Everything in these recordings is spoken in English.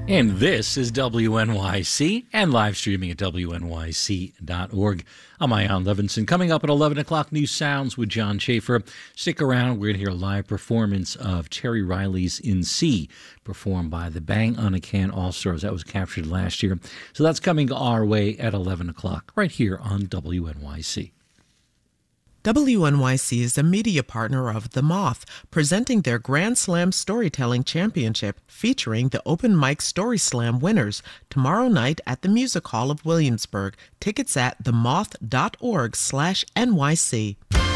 And this is WNYC and live streaming at WNYC.org. I'm Ian Levinson. Coming up at 11 o'clock, New Sounds with John Schaefer. Stick around. We're going to hear a live performance of Terry Riley's In C, performed by the Bang on a Can All-Stars. That was captured last year. So that's coming our way at 11 o'clock right here on WNYC. WNYC is a media partner of The Moth, presenting their Grand Slam Storytelling Championship, featuring the Open Mic Story Slam winners tomorrow night at the Music Hall of Williamsburg. Tickets at themoth.org/NYC.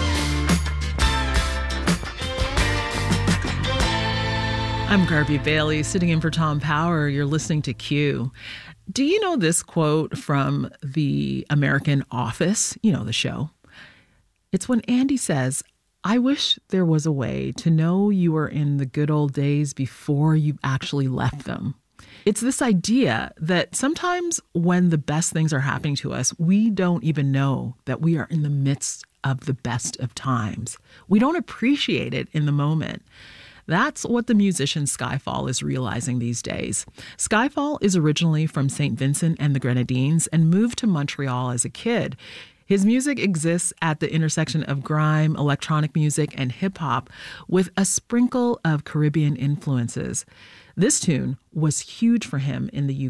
I'm Garvey Bailey, sitting in for Tom Power. You're listening to Q. Do you know this quote from The American Office? You know, the show. It's when Andy says, "I wish there was a way to know you were in the good old days before you actually left them." It's this idea that sometimes when the best things are happening to us, we don't even know that we are in the midst of the best of times. We don't appreciate it in the moment. That's what the musician Skyfall is realizing these days. Skyfall is originally from St. Vincent and the Grenadines and moved to Montreal as a kid. His music exists at the intersection of grime, electronic music, and hip-hop with a sprinkle of Caribbean influences. This tune was huge for him in the